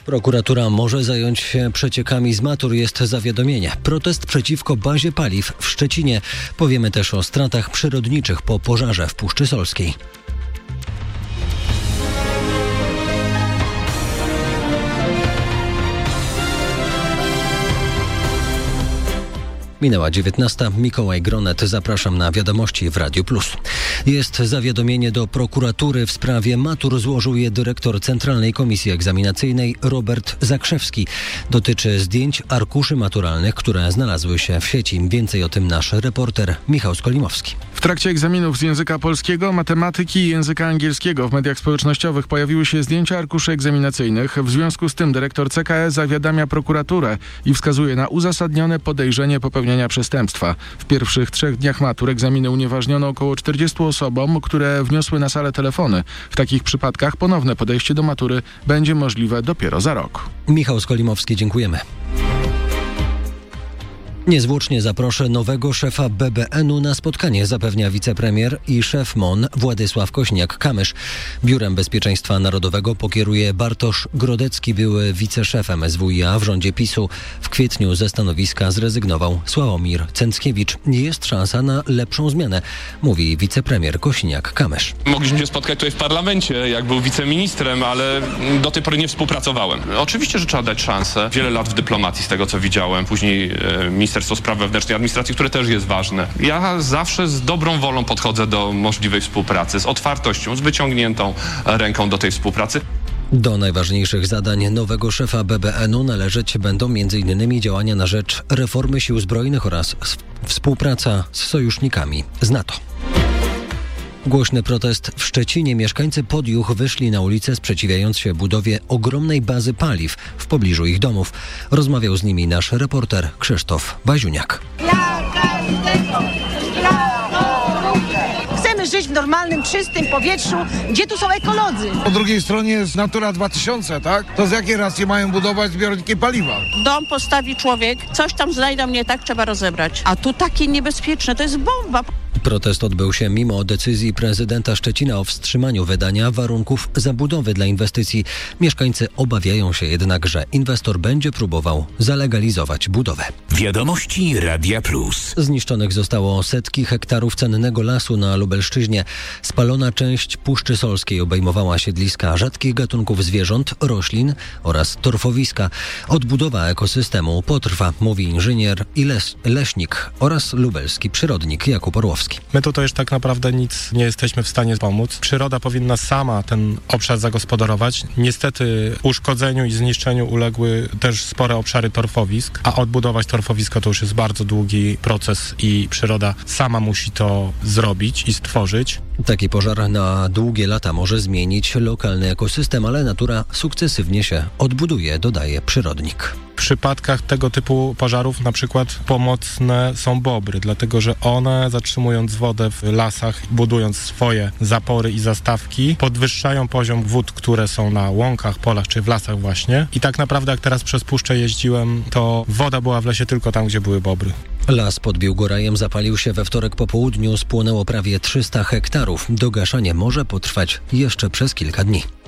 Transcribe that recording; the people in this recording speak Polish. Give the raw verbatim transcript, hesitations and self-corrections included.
Prokuratura może zająć się przeciekami z matur, jest zawiadomienie. Protest przeciwko bazie paliw w Szczecinie. Powiemy też o stratach przyrodniczych po pożarze w Puszczy Solskiej. Minęła dziewiętnasta. Mikołaj Gronet. Zapraszam na wiadomości w Radiu Plus. Jest zawiadomienie do prokuratury w sprawie matur. Złożył je dyrektor Centralnej Komisji Egzaminacyjnej Robert Zakrzewski. Dotyczy zdjęć arkuszy maturalnych, które znalazły się w sieci. Więcej o tym nasz reporter Michał Skolimowski. W trakcie egzaminów z języka polskiego, matematyki i języka angielskiego w mediach społecznościowych pojawiły się zdjęcia arkuszy egzaminacyjnych. W związku z tym dyrektor C K E zawiadamia prokuraturę i wskazuje na uzasadnione podejrzenie popełnienia przestępstwa. W pierwszych trzech dniach matur egzaminy unieważniono około czterdziestu osobom, które wniosły na salę telefony. W takich przypadkach ponowne podejście do matury będzie możliwe dopiero za rok. Michał Skolimowski, dziękujemy. Niezwłocznie zaproszę nowego szefa B B N u na spotkanie, zapewnia wicepremier i szef M O N Władysław Kośniak-Kamysz. Biurem Bezpieczeństwa Narodowego pokieruje Bartosz Grodecki, były wiceszef M S W i A w rządzie PiSu. W kwietniu ze stanowiska zrezygnował Sławomir Cęckiewicz. Nie jest szansa na lepszą zmianę, mówi wicepremier Kośniak-Kamysz. Mogliśmy się spotkać tutaj w parlamencie, jak był wiceministrem, ale do tej pory nie współpracowałem. Oczywiście, że trzeba dać szansę. Wiele lat w dyplomacji, z tego co widziałem. Później e, Ministerstwo Spraw Wewnętrznych i Administracji, które też jest ważne. Ja zawsze z dobrą wolą podchodzę do możliwej współpracy, z otwartością, z wyciągniętą ręką do tej współpracy. Do najważniejszych zadań nowego szefa B B N u należeć będą między innymi działania na rzecz reformy sił zbrojnych oraz współpraca z sojusznikami z NATO. Głośny protest w Szczecinie. Mieszkańcy Podjuch wyszli na ulicę, sprzeciwiając się budowie ogromnej bazy paliw w pobliżu ich domów. Rozmawiał z nimi nasz reporter Krzysztof Baziuniak. Chcemy żyć w normalnym, czystym powietrzu, gdzie tu są ekolodzy. Po drugiej stronie jest Natura dwa tysiące, tak? To z jakiej racji mają budować zbiorniki paliwa? Dom postawi człowiek, coś tam znajdą nie tak, trzeba rozebrać. A tu takie niebezpieczne, to jest bomba. Protest odbył się mimo decyzji prezydenta Szczecina o wstrzymaniu wydania warunków zabudowy dla inwestycji. Mieszkańcy obawiają się jednak, że inwestor będzie próbował zalegalizować budowę. Wiadomości Radia Plus. Zniszczonych zostało setki hektarów cennego lasu na Lubelszczyźnie. Spalona część Puszczy Solskiej obejmowała siedliska rzadkich gatunków zwierząt, roślin oraz torfowiska. Odbudowa ekosystemu potrwa, mówi inżynier i les- leśnik oraz lubelski przyrodnik Jakub Orłowski. My tutaj już tak naprawdę nic nie jesteśmy w stanie pomóc. Przyroda powinna sama ten obszar zagospodarować. Niestety uszkodzeniu i zniszczeniu uległy też spore obszary torfowisk, a odbudować torfowisko to już jest bardzo długi proces i przyroda sama musi to zrobić i stworzyć. Taki pożar na długie lata może zmienić lokalny ekosystem, ale natura sukcesywnie się odbuduje, dodaje przyrodnik. W przypadkach tego typu pożarów na przykład pomocne są bobry, dlatego że one, zatrzymując wodę w lasach, budując swoje zapory i zastawki, podwyższają poziom wód, które są na łąkach, polach czy w lasach właśnie. I tak naprawdę jak teraz przez puszczę jeździłem, to woda była w lesie tylko tam, gdzie były bobry. Las pod Biłgorajem zapalił się we wtorek po południu, spłonęło prawie trzysta hektarów. Dogaszanie może potrwać jeszcze przez kilka dni.